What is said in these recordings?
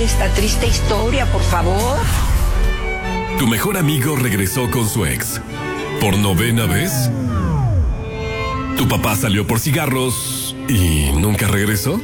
esta triste historia, por favor. Tu mejor amigo regresó con su ex. ¿Por 9ª vez? ¿Tu papá salió por cigarros y nunca regresó?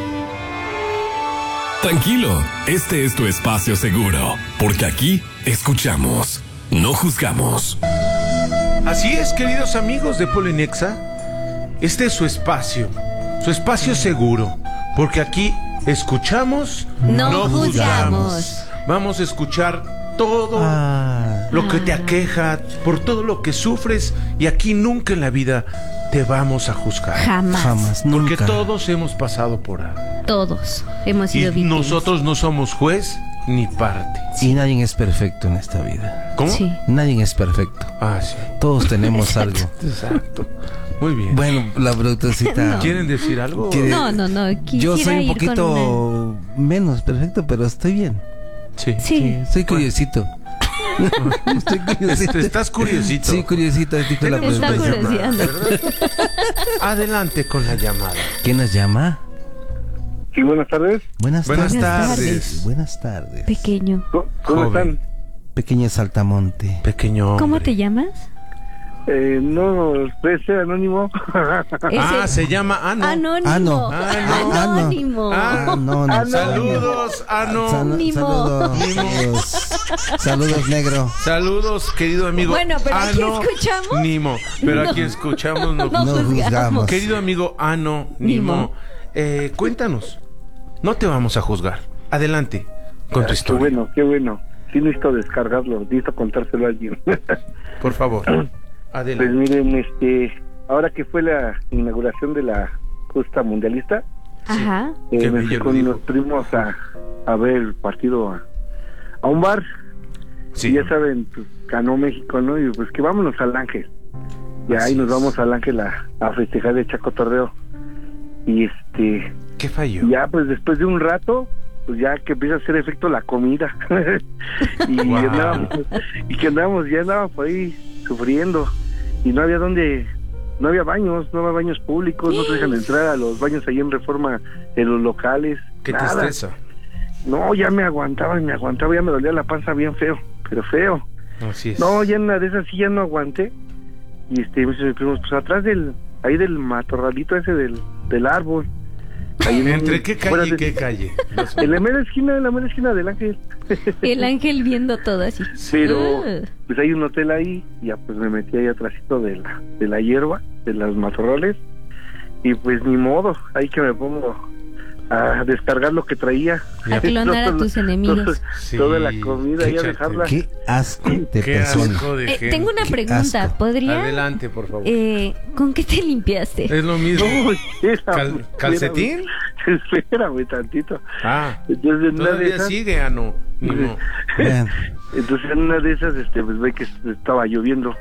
Tranquilo, este es tu espacio seguro, porque aquí escuchamos, no juzgamos. Así es, queridos amigos de Polinexa, este es su espacio seguro, porque aquí escuchamos, no juzgamos. Vamos a escuchar todo lo que te aqueja, por todo lo que sufres, y aquí nunca en la vida te vamos a juzgar. Jamás, porque nunca. Todos hemos pasado por algo. Todos hemos sido Y víctimas. nosotros no somos juez ni parte. Y nadie es perfecto en esta vida. ¿Cómo? Sí. Nadie es perfecto. Sí. Todos tenemos algo. Exacto. Muy bien. Bueno, la productorcita. ¿Quieren decir algo? No. Yo Quisiera soy un ir con poquito menos perfecto, pero estoy bien. Sí. Sí. Soy curiosito. Estoy curiosito. ¿Estás curiosito? Sí, curiosito. Dijo la Tenemos Está una productora. curioseando. llamada, ¿verdad? Adelante con la llamada. ¿Quién nos llama? Sí, buenas tardes. Buenas Buenas tardes. tardes. Buenas tardes. Pequeño. ¿Cómo Joven. están? Pequeño saltamonte. Pequeño hombre. ¿Cómo te llamas? No, puede ser anónimo. Se llama Ano. Anónimo. Ano. Anónimo. Saludos, Ano. Saludos, negro. Saludos, querido amigo. Bueno, pero aquí Ano escuchamos. Nimo. Pero No. aquí escuchamos. No. No juzgamos. Querido amigo Anónimo, cuéntanos. No te vamos a juzgar. Adelante con tu Qué historia. bueno. Sí necesito descargarlo, necesito contárselo a alguien. Por favor. Pues Adelante. miren, ahora que fue la inauguración de la justa mundialista, Ajá. Qué me bello fui lo con dijo. unos primos a ver el partido a un bar. Sí. Y ya saben, pues, ganó México, ¿no? Y pues que vámonos al Ángel. Y Así ahí nos es. vamos al Ángel a festejar el Chacotorreo. Y ¿Qué falló? ya pues después de un rato, pues ya que empieza a hacer efecto la comida. y Wow. andábamos por ahí sufriendo. Y no había no había baños públicos, no te dejan entrar a los baños ahí en Reforma, en los locales. Qué nada. tristeza. No, ya me aguantaba, ya me dolía la panza bien feo, pero feo. Así es. No, ya en una de esas sí ya no aguanté. Y me dice mi primo, pues atrás del matorralito ese del árbol. Ahí ¿Entre qué fuera calle y de- qué calle? En la mera esquina del Ángel. El ángel viendo todo así. Pero Ah. pues hay un hotel ahí, y ya pues me metí ahí atrásito de la hierba, de las matorrales, y pues ni modo, ahí que me pongo a descargar lo que traía. A clonar a tus enemigos. Sí, Toda la comida y a échate. dejarla. Qué asco de Qué persona. asco de gente. Tengo una Qué pregunta. asco. ¿Podría? Adelante, por favor. ¿Con qué te limpiaste? Es lo mismo. No, espérame, ¿Calcetín? Espérame tantito. Entonces en una de Todavía esas, sigue, Ano. Nimo. Vean, entonces en una de esas, pues ve que estaba lloviendo,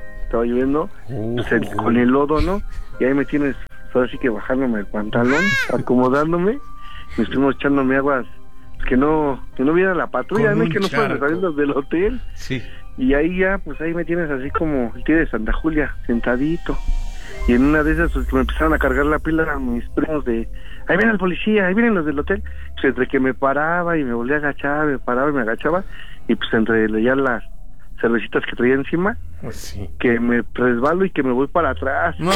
pues, con el lodo, ¿no? Y ahí me tienes, ahora sí que bajándome el pantalón, acomodándome, me estuvimos echándome aguas, pues, que no viera la patrulla, Con ¿no? Y un que no fueran charco. saliendo del hotel. Sí. Y ahí ya, pues ahí me tienes así como el tío de Santa Julia, sentadito. Y en una de esas, pues me empezaron a cargar la pila a mis primos de, ahí viene el policía, ahí vienen los del hotel. Pues entre que me paraba y me volvía a agachar, me paraba y me agachaba, y pues entre ya las cervecitas que traía encima, Sí. que me resbalo y que me voy para atrás. No.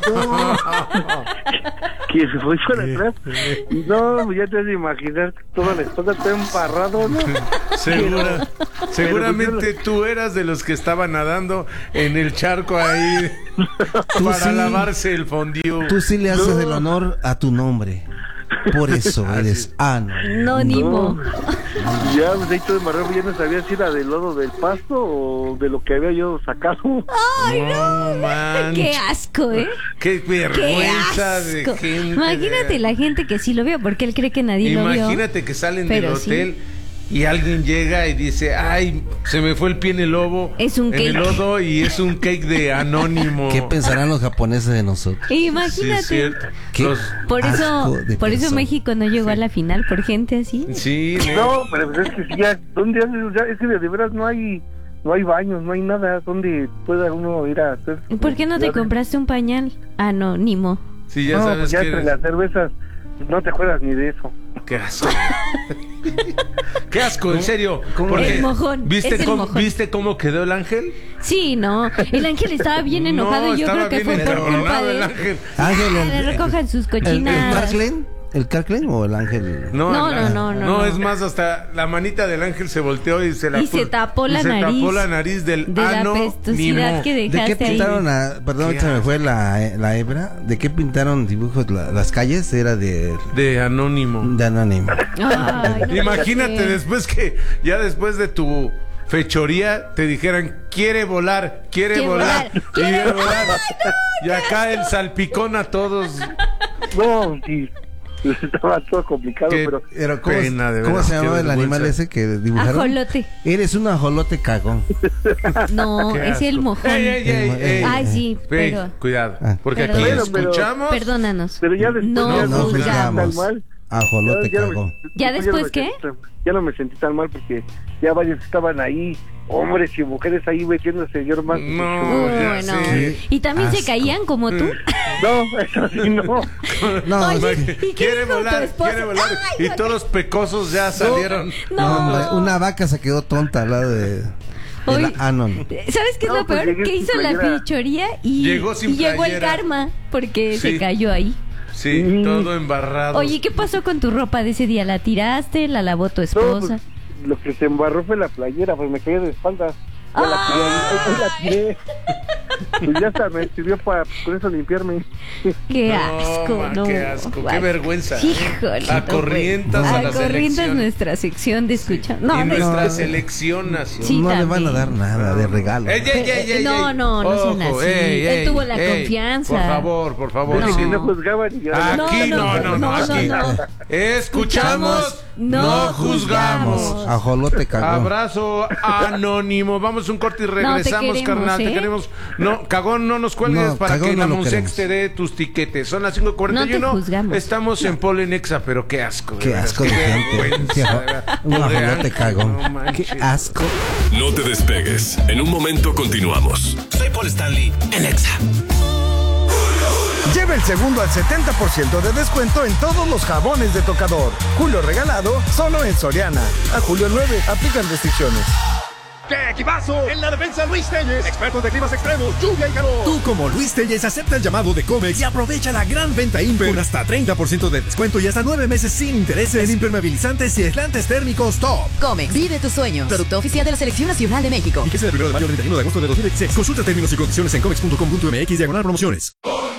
Que me voy para atrás. Y no, pues ya te has de imaginar toda la espalda está embarrado, ¿no? Seguramente tú eras de los que estaban nadando en el charco ahí Tú para sí. lavarse el fondue. tú sí le haces el honor a tu nombre. Por eso eres Anónimo. Ya pues ahí todo embarrado, ya no sabía si era del lodo del pasto o de lo que había yo sacado. Ay, No, man. qué asco, ¿eh? Qué Qué vergüenza de asco. gente. Imagínate la gente que sí lo vio, porque él cree que nadie lo vio. Imagínate que salen del Pero sí. hotel y alguien llega y dice, ay, se me fue el pie en el lobo. Es un en el cake. lodo y es un cake de Anónimo. ¿Qué pensarán los japoneses de nosotros? Imagínate. Sí, es cierto. Qué Por eso, asco de por eso persona. México no llegó a la final, por gente así. Sí, No, pero pues es que si ya, ¿dónde haces? Ya, es que de veras no hay baños, no hay nada donde pueda uno ir a hacer. ¿Por qué no te nada. compraste un pañal anónimo? sí, ya No, sabes pues ya que entre eres- las cervezas no te acuerdas ni de eso. Qué asco. Qué asco, en serio. ¿Cómo? Porque El mojón, ¿viste es el cómo, mojón. ¿Viste cómo quedó el ángel? Sí, no. El ángel estaba bien enojado No, y yo estaba creo que bien fue por culpa encabronado de el él. ángel. Ángel, Le recojan sus ¿El cochinadas. Carclen? ¿El Carclen o el ángel? No, es más, hasta la manita del ángel se volteó y se la Y se tapó la nariz. tapó la nariz del De la ano pestosidad nimo. que ¿De dejaste qué ahí. pintaron perdón, Qué se me fue la hebra? ¿De qué pintaron dibujos las calles? Era de Anónimo. Anónimo. Ay, no Imagínate puede ser. después de tu fechoría te dijeran quiere volar, quiere volar. Y acá el salpicón a todos. No, sí. Estaba todo complicado, Qué pero Pero ¿cómo, pena, de ¿cómo veras, se qué llamaba el vergüenza. animal ese que dibujaron? Ajolote. Eres un ajolote cagón. No, Qué es el asco. mojón. Ey. Ay, sí, Ey, pero... cuidado, Ah. porque Perdón. aquí Bueno, pero- escuchamos. Perdónanos. pero ya después No, ya No me sentí juzgamos. tan mal. Ajolote Ya no me- cagón. ¿Ya no después me qué? Ya no me sentí tan mal porque ya varios estaban ahí, hombres y mujeres ahí metiéndose, yo más. No, ya Bueno. sé. ¿Y también se Asco. caían como tú? No, eso sí no. No, Oye, es que- ¿y qué Quiere dijo tu volar, esposa? quiere volar. Ay, Y no, todos los pecosos ya salieron. no, hombre, una vaca se quedó tonta al lado de Oye. Anon. ¿Sabes qué es No, lo pues peor? llegué Que sin hizo la playera. fechoría y Llegó sin llegó el playera. karma porque Sí. se cayó ahí. Sí, todo embarrado. Oye, ¿qué pasó con tu ropa de ese día? ¿La tiraste? ¿La lavó tu No, esposa? pues, lo que se embarró fue la playera, pues me caí de espaldas. Ya la tiré. Pues ya hasta me sirvió para con eso limpiarme. Qué No, asco, ma, no. qué asco, qué Ay, vergüenza. Híjole. A corrientas a la A corrientas selección. nuestra sección de escucha. Y No, de- nuestra selección nacional. Sí, no le van a también. dar nada de regalo. Ey, ey, ey, ey, No, ey. no sean Ojo, así. Él tuvo la confianza. Por favor, No. sí. Que no juzgaban y ahora No, Aquí no, no, aquí. no. Escuchamos, no juzgamos. Ajolote cagón. Abrazo anónimo. Vamos a un corte y regresamos, queremos, carnal. ¿eh? Te queremos. No, cagón, no nos cuelgues No, para cagón que no la lo Monsex queremos. te dé tus tiquetes. Son las No te 5:41. juzgamos. Estamos en Polenexa, pero qué asco. Qué veras, asco de gente. vergüenza, Qué- de verdad. Un Pobre ajolote ángel, cagón. no manches. Qué asco. No te despegues. En un momento continuamos. Soy Paul Stanley en Exa. Lleva el segundo al 70% de descuento en todos los jabones de tocador. Julio regalado solo en Soriana. A julio 9 aplican restricciones. ¡Qué equipazo! En la defensa Luis Telles, expertos de climas extremos, lluvia y calor. Tú como Luis Telles acepta el llamado de Comex y aprovecha la gran venta Imper con hasta 30% de descuento y hasta 9 meses sin intereses en impermeabilizantes y aislantes térmicos top. Comex, vive tus sueños. Producto oficial de la Selección Nacional de México. Y que sea del 1 de mayo al 31 de agosto de 2016. Consulta términos y condiciones en comex.com.mx/promociones.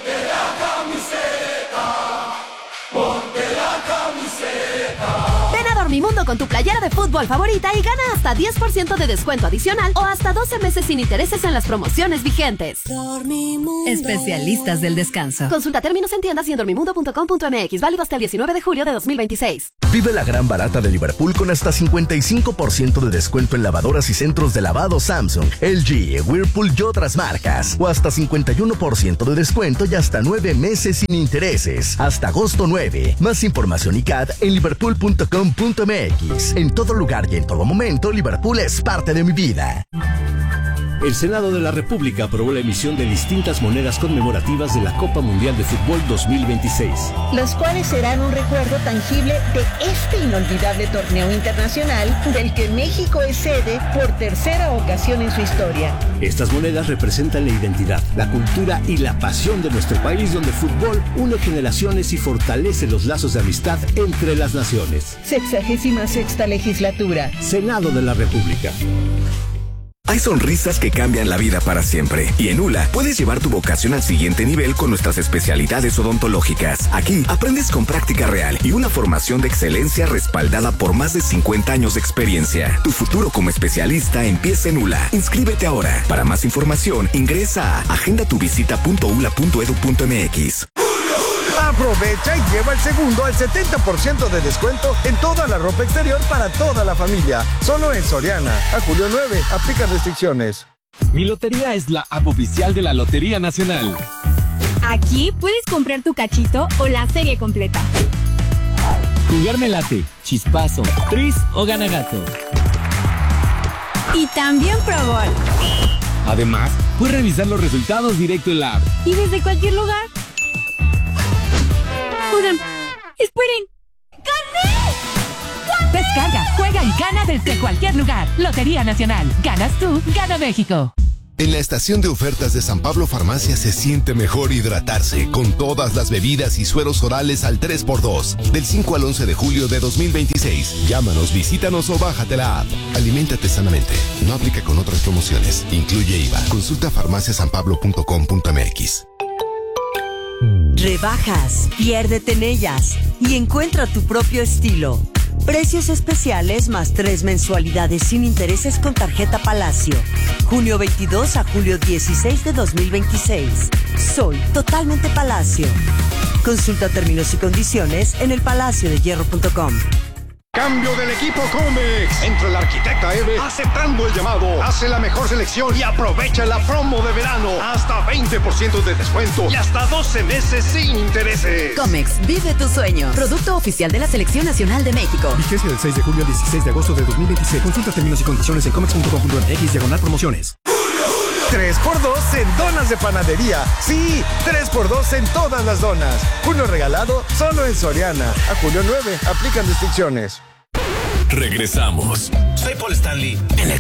Ven a Dormimundo con tu playera de fútbol favorita y gana hasta 10% de descuento adicional o hasta 12 meses sin intereses en las promociones vigentes. Especialistas del descanso. Consulta términos en tiendas y en dormimundo.com.mx. Válido hasta el 19 de julio de 2026. Vive la gran barata de Liverpool con hasta 55% de descuento en lavadoras y centros de lavado Samsung, LG, Whirlpool y otras marcas. O hasta 51% de descuento y hasta 9 meses sin intereses. Hasta agosto 9. Más información y CAD en liverpool.com.mx. En todo lugar y en todo momento, Liverpool es parte de mi vida. El Senado de la República aprobó la emisión de distintas monedas conmemorativas de la Copa Mundial de Fútbol 2026. Los cuales serán un recuerdo tangible de este inolvidable torneo internacional del que México es sede por tercera ocasión en su historia. Estas monedas representan la identidad, la cultura y la pasión de nuestro país, donde el fútbol une generaciones y fortalece los lazos de amistad entre las naciones. 66ª legislatura. Senado de la República. Hay sonrisas que cambian la vida para siempre. Y en ULA puedes llevar tu vocación al siguiente nivel con nuestras especialidades odontológicas. Aquí aprendes con práctica real y una formación de excelencia respaldada por más de 50 años de experiencia. Tu futuro como especialista empieza en ULA. Inscríbete ahora. Para más información, ingresa a agendatuvisita.ula.edu.mx. Aprovecha y lleva el segundo al 70% de descuento en toda la ropa exterior para toda la familia. Solo en Soriana. A julio 9. Aplica restricciones. Mi Lotería es la app oficial de la Lotería Nacional. Aquí puedes comprar tu cachito o la serie completa. Jugar me late, chispazo, tris o gana gato. Y también Pro Bowl. Además, puedes revisar los resultados directo en la app. Y desde cualquier lugar. Oigan, esperen. ¡Gané! ¡Gané! Descarga, juega y gana desde cualquier lugar. Lotería Nacional. Ganas tú, gana México. En la estación de ofertas de San Pablo Farmacia se siente mejor hidratarse con todas las bebidas y sueros orales al 3x2 del 5 al 11 de julio de 2026. Llámanos, visítanos o bájate la app. Aliméntate sanamente. No aplica con otras promociones. Incluye IVA. Consulta farmaciasanpablo.com.mx. Rebajas, piérdete en ellas y encuentra tu propio estilo. Precios especiales más 3 mensualidades sin intereses con tarjeta Palacio. Junio 22 a julio 16 de 2026. Soy totalmente Palacio. Consulta términos y condiciones en elpalaciodehierro.com. Cambio del equipo Comex. Entra el arquitecta Eve aceptando el llamado. Hace la mejor selección y aprovecha la promo de verano. Hasta 20% de descuento y hasta 12 meses sin intereses. Comex, vive tu sueño. Producto oficial de la Selección Nacional de México. Vigencia del 6 de julio al 16 de agosto de 2026. Consulta términos y condiciones en comex.com.mx/promociones. 3x2 en donas de panadería. Sí, 3x2 en todas las donas. Junio regalado solo en Soriana. A julio 9, aplican restricciones. Regresamos. Soy Paul Stanley, el